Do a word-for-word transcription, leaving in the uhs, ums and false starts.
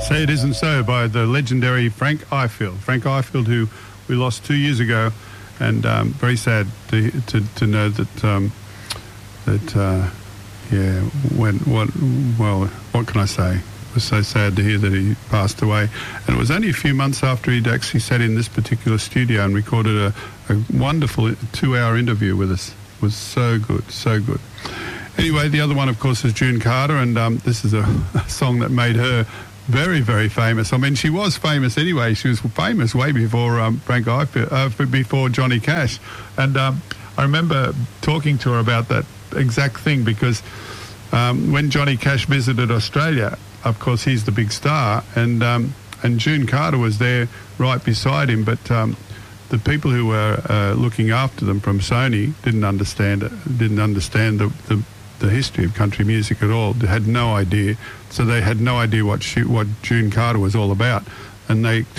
Say It Isn't So by the legendary Frank Ifield. Frank Ifield, who we lost two years ago, and um, very sad to to, to know that um, that uh, yeah, when what well, what can I say? It was so sad to hear that he passed away, and it was only a few months after he'd actually sat in this particular studio and recorded a, a wonderful two-hour interview with us. It was so good, so good. Anyway, the other one, of course, is June Carter, and um, this is a, a song that made her very, very famous. I mean, she was famous anyway. She was famous way before um, Frank Ifield, uh, before Johnny Cash. And um, I remember talking to her about that exact thing because um, when Johnny Cash visited Australia, of course, he's the big star, and um, and June Carter was there right beside him, but um, the people who were uh, looking after them from Sony didn't understand it, didn't understand the, the the history of country music at all. They had no idea. So they had no idea what she, what June Carter was all about. And they